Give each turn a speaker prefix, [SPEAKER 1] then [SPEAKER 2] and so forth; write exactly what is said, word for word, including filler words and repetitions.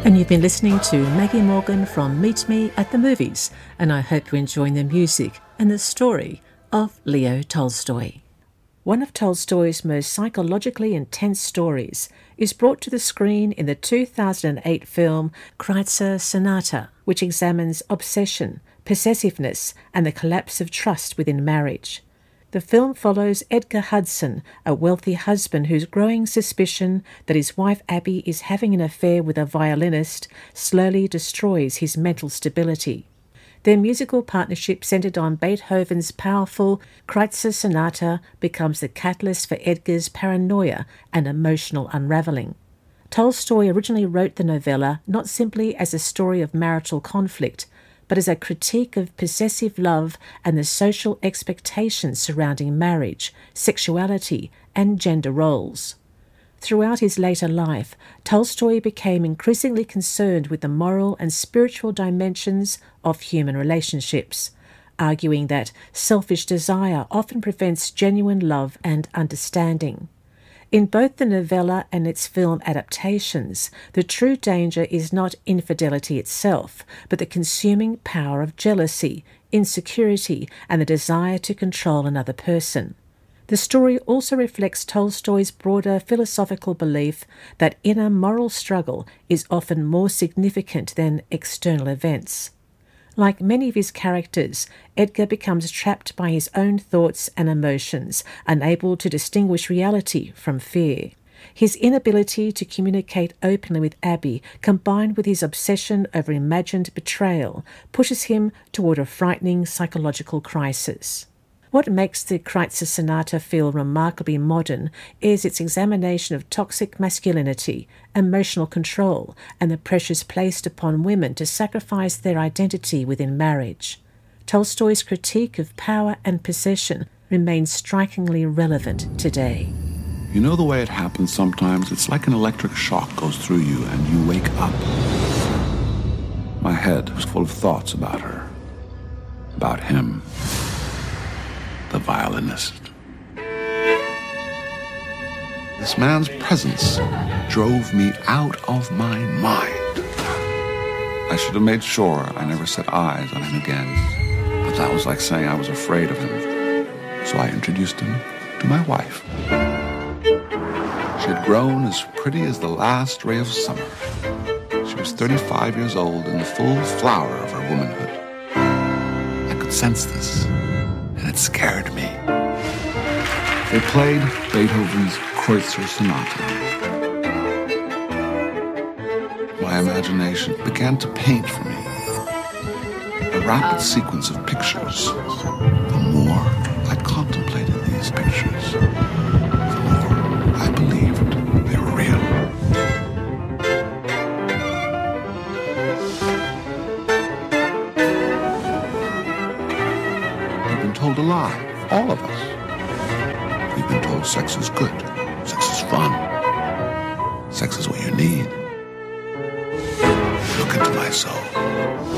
[SPEAKER 1] And you've been listening to Maggie Morgan from Meet Me at the Movies, and I hope you're enjoying the music and the story of Leo Tolstoy. One of Tolstoy's most psychologically intense stories is brought to the screen in the two thousand eight film Kreutzer Sonata, which examines obsession, possessiveness, and the collapse of trust within marriage. The film follows Edgar Hudson, a wealthy husband whose growing suspicion that his wife Abby is having an affair with a violinist slowly destroys his mental stability. Their musical partnership, centred on Beethoven's powerful Kreutzer Sonata, becomes the catalyst for Edgar's paranoia and emotional unravelling. Tolstoy originally wrote the novella not simply as a story of marital conflict, but as a critique of possessive love and the social expectations surrounding marriage, sexuality, and gender roles. Throughout his later life, Tolstoy became increasingly concerned with the moral and spiritual dimensions of human relationships, arguing that selfish desire often prevents genuine love and understanding. In both the novella and its film adaptations, the true danger is not infidelity itself, but the consuming power of jealousy, insecurity, and the desire to control another person. The story also reflects Tolstoy's broader philosophical belief that inner moral struggle is often more significant than external events. Like many of his characters, Edgar becomes trapped by his own thoughts and emotions, unable to distinguish reality from fear. His inability to communicate openly with Abby, combined with his obsession over imagined betrayal, pushes him toward a frightening psychological crisis. What makes the Kreutzer Sonata feel remarkably modern is its examination of toxic masculinity, emotional control, and the pressures placed upon women to sacrifice their identity within marriage. Tolstoy's critique of power and possession remains strikingly relevant today.
[SPEAKER 2] You know the way it happens sometimes? It's like an electric shock goes through you and you wake up. My head was full of thoughts about her, about him. The violinist. This man's presence drove me out of my mind. I should have made sure I never set eyes on him again. But that was like saying I was afraid of him. So I introduced him to my wife. She had grown as pretty as the last ray of summer. She was thirty-five years old in the full flower of her womanhood. I could sense this. And it scared me. They played Beethoven's Kreutzer Sonata. My imagination began to paint for me a rapid sequence of pictures. The more I contemplated these pictures, the more I believed they were real. Told a lie, all of us. We've been told sex is good, sex is fun, sex is what you need. Look into my soul.